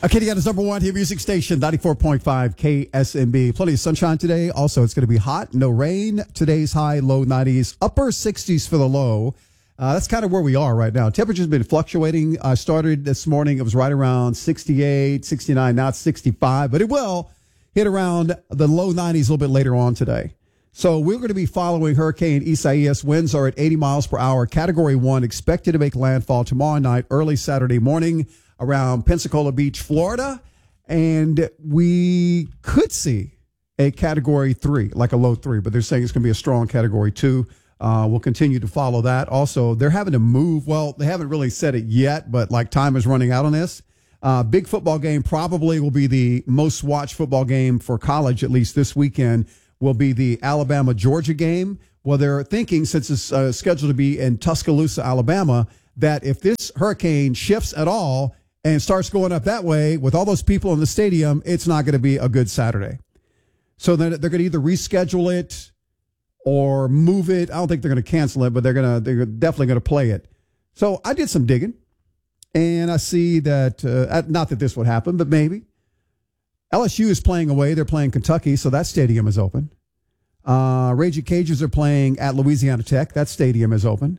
Acadiana's number one hit music station, 94.5 KSMB. Plenty of sunshine today. Also, it's going to be hot. No rain. Today's high, low 90s. Upper 60s for the low. That's kind of where we are right now. Temperature's been fluctuating. I started this morning. It was right around 68, 69. Now it's 65. But it will hit around the low 90s a little bit later on today. So we're going to be following Hurricane Isaias. Winds are at 80 miles per hour. Category 1 expected to make landfall tomorrow night, early Saturday morning, around Pensacola Beach, Florida, and we could see a Category 3, like a low 3, but they're saying it's going to be a strong Category 2. We'll continue to follow that. Also, they're having to move. Well, they haven't really said it yet, but like time is running out on this. Big football game probably will be the most watched football game for college, at least this weekend, will be the Alabama-Georgia game. Well, they're thinking, since it's scheduled to be in Tuscaloosa, Alabama, that if this hurricane shifts at all and starts going up that way with all those people in the stadium, it's not going to be a good Saturday. So then they're going to either reschedule it or move it. I don't think they're going to cancel it, but they're definitely going to play it. So I did some digging, and I see that, not that this would happen, but maybe. LSU is playing away. They're playing Kentucky, so that stadium is open. Raging Cajuns are playing at Louisiana Tech. That stadium is open.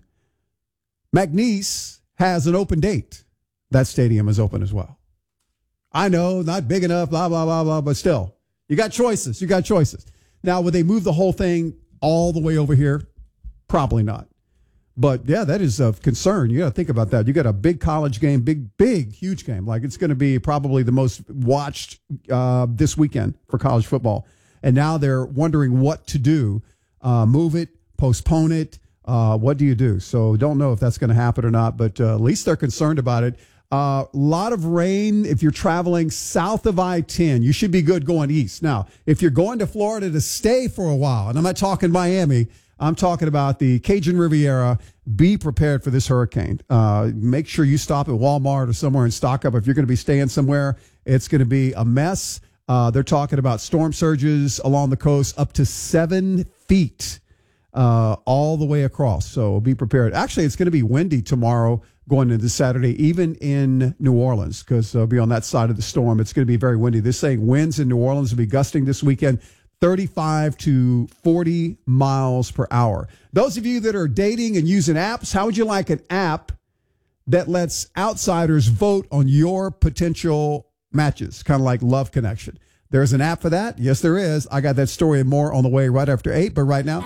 McNeese has an open date. That stadium is open as well. I know, not big enough, blah, blah, blah, blah, but still, you got choices. You got choices. Now, would they move the whole thing all the way over here? Probably not. But, yeah, that is of concern. You got to think about that. You got a big college game, big, huge game. Like, it's going to be probably the most watched this weekend for college football. And now they're wondering what to do. Move it, postpone it. What do you do? So don't know if that's going to happen or not, but at least they're concerned about it. A lot of rain if you're traveling south of I-10. You should be good going east. Now, if you're going to Florida to stay for a while, and I'm not talking Miami, I'm talking about the Cajun Riviera, be prepared for this hurricane. Make sure you stop at Walmart or somewhere and stock up. If you're going to be staying somewhere, it's going to be a mess. They're talking about storm surges along the coast up to 7 feet. All the way across. So be prepared. Actually, it's going to be windy tomorrow going into Saturday, even in New Orleans, because they'll be on that side of the storm. It's going to be very windy. They're saying winds in New Orleans will be gusting this weekend 35 to 40 miles per hour. Those of you that are dating and using apps, how would you like an app that lets outsiders vote on your potential matches, kind of like Love Connection? There's an app for that. Yes, there is. I got that story and more on the way right after 8, but right now.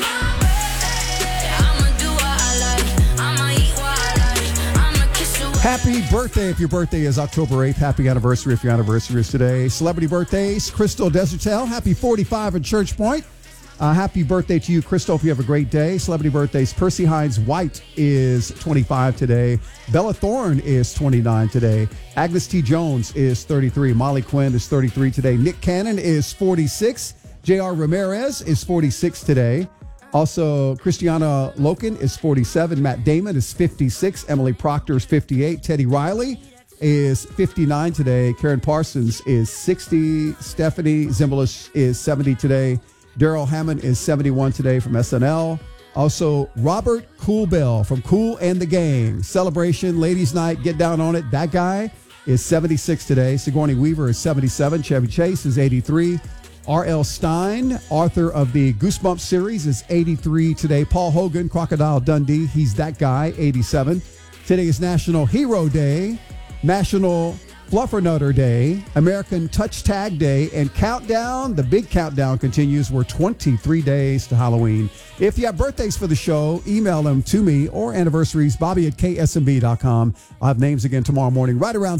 Happy birthday if your birthday is October 8th. Happy anniversary if your anniversary is today. Celebrity birthdays, Crystal Desertel. Happy 45 at Church Point. Happy birthday to you, Crystal. Hope you have a great day. Celebrity birthdays, Percy Hines White is 25 today. Bella Thorne is 29 today. Agnes T. Jones is 33. Molly Quinn is 33 today. Nick Cannon is 46. J.R. Ramirez is 46 today. Also, Christiana Loken is 47. Matt Damon is 56. Emily Proctor is 58. Teddy Riley is 59 today. Karen Parsons is 60. Stephanie Zimbalist is 70 today. Daryl Hammond is 71 today from SNL. Also, Robert Coolbell from Kool and the Gang. Celebration, Ladies Night, Get Down on It. That guy is 76 today. Sigourney Weaver is 77. Chevy Chase is 83. R.L. Stein, author of the Goosebumps series, is 83 today. Paul Hogan, Crocodile Dundee, he's that guy, 87. Today is National Hero Day, National Fluffernutter Day, American Touch Tag Day, and countdown, the big countdown continues. We're 23 days to Halloween. If you have birthdays for the show, email them to me, or anniversaries, Bobby@ksmb.com. I'll have names again tomorrow morning, right around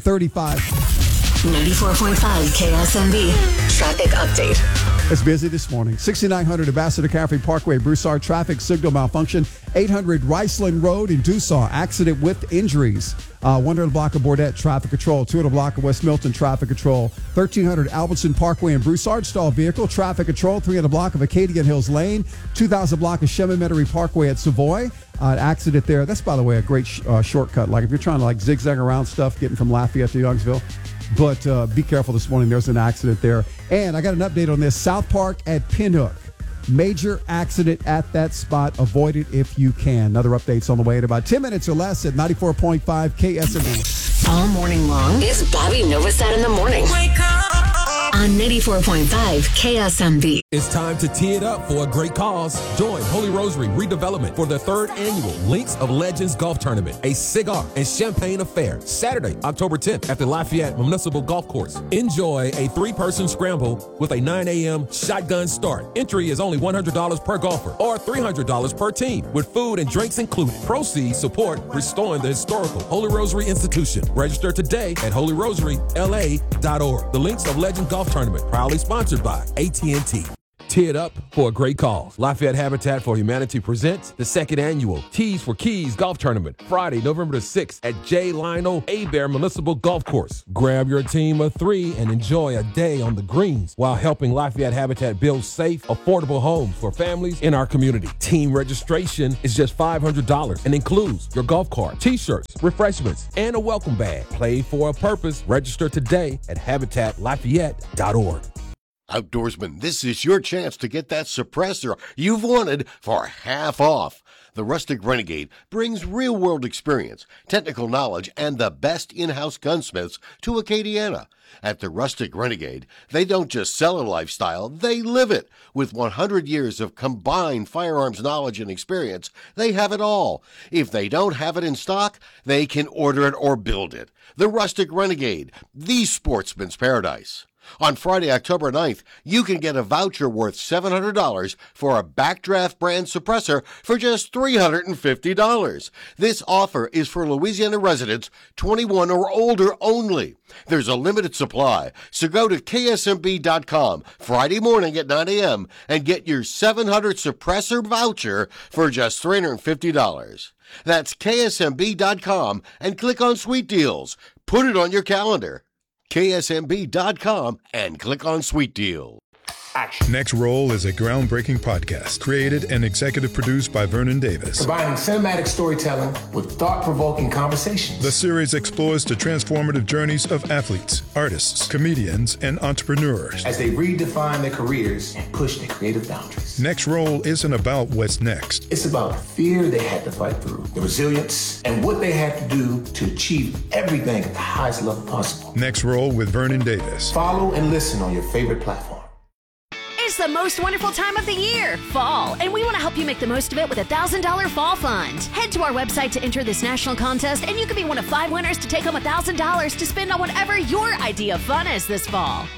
7:35. 94.5 KSMB traffic update. It's busy this morning. 6900 Ambassador Caffrey Parkway, Broussard, traffic signal malfunction. 800 Riceland Road in Dussault, accident with injuries. 100 block of Bordet, traffic control. 200 block of West Milton, traffic control. 1300 Albertson Parkway in Broussard, stalled vehicle, traffic control. 300 block of Acadian Hills Lane. 2000 block of Chemin-Metairie Parkway at Savoy. Accident there. That's, by the way, a great shortcut. Like if you're trying to like zigzag around stuff, getting from Lafayette to Youngsville. But be careful this morning. There's an accident there. And I got an update on this. South Park at Pinhook. Major accident at that spot. Avoid it if you can. Another update's on the way in about 10 minutes or less at 94.5 KSMB. All morning long, it's Bobby Novosad in the morning. Wake up! On 94.5 KSMB. It's time to tee it up for a great cause. Join Holy Rosary Redevelopment for the 3rd annual Links of Legends Golf Tournament, a cigar and champagne affair, Saturday, October 10th at the Lafayette Municipal Golf Course. Enjoy a 3-person scramble with a 9 a.m. shotgun start. Entry is only $100 per golfer or $300 per team with food and drinks included. Proceeds support restoring the historical Holy Rosary Institution. Register today at holyrosary.la.org. The Links of Legends Golf Tournament, proudly sponsored by AT&T. Tee it up for a great cause. Lafayette Habitat for Humanity presents the 2nd annual Tees for Keys Golf Tournament, Friday, November the 6th at J. Lionel Hebert Municipal Golf Course. Grab your team of 3 and enjoy a day on the greens while helping Lafayette Habitat build safe, affordable homes for families in our community. Team registration is just $500 and includes your golf cart, t-shirts, refreshments, and a welcome bag. Play for a purpose. Register today at habitatlafayette.org. Outdoorsman, this is your chance to get that suppressor you've wanted for half off. The Rustic Renegade brings real-world experience, technical knowledge, and the best in-house gunsmiths to Acadiana. At the Rustic Renegade, they don't just sell a lifestyle, they live it. With 100 years of combined firearms knowledge and experience, they have it all. If they don't have it in stock, they can order it or build it. The Rustic Renegade, the sportsman's paradise. On Friday, October 9th, you can get a voucher worth $700 for a Backdraft brand suppressor for just $350. This offer is for Louisiana residents 21 or older only. There's a limited supply, so go to ksmb.com Friday morning at 9 a.m. and get your 700 suppressor voucher for just $350. That's ksmb.com and click on Sweet Deals. Put it on your calendar. KSMB.com and click on Sweet Deal. Action. Next Roll is a groundbreaking podcast created and executive produced by Vernon Davis. Combining cinematic storytelling with thought-provoking conversations. The series explores the transformative journeys of athletes, artists, comedians, and entrepreneurs as they redefine their careers and push their creative boundaries. Next Roll isn't about what's next. It's about the fear they had to fight through, the resilience, and what they had to do to achieve everything at the highest level possible. Next Roll with Vernon Davis. Follow and listen on your favorite platform. It's the most wonderful time of the year, fall, and we want to help you make the most of it with a $1,000 fall fund. Head to our website to enter this national contest, and you could be one of 5 winners to take home $1,000 to spend on whatever your idea of fun is this fall.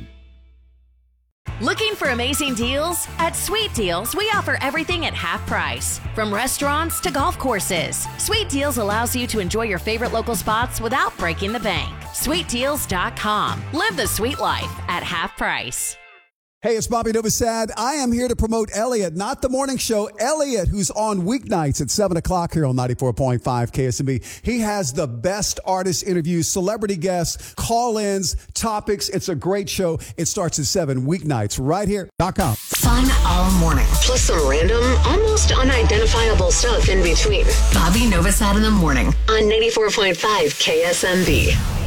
Looking for amazing deals? At Sweet Deals, we offer everything at half price, from restaurants to golf courses. Sweet Deals allows you to enjoy your favorite local spots without breaking the bank. SweetDeals.com. Live the sweet life at half price. Hey, it's Bobby Novosad. I am here to promote Elliot, not the morning show. Elliot, who's on weeknights at 7 o'clock here on 94.5 KSMB. He has the best artist interviews, celebrity guests, call-ins, topics. It's a great show. It starts at 7 weeknights right here.com. Fun all morning, plus some random, almost unidentifiable stuff in between. Bobby Novosad in the morning on 94.5 KSMB.